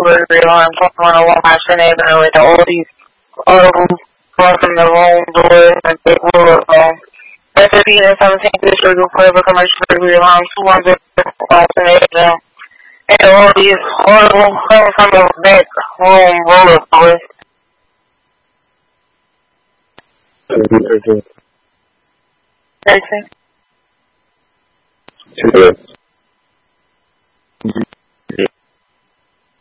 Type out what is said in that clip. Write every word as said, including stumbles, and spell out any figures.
burglary alarm on a Washington Avenue with all these autos going from the wrong doors and big roll up home. That's a beat in seventeenth District of Forever Commercial Burglary Alarm two hundred Washington Avenue. And all these horrible coming from the back home roll up doors. thirteen. thirteen. Two.